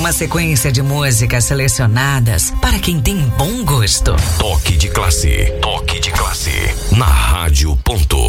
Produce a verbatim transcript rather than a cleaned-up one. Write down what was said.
Uma sequência de músicas selecionadas para quem tem bom gosto. Toque de classe, toque de classe, na Rádio Ponto.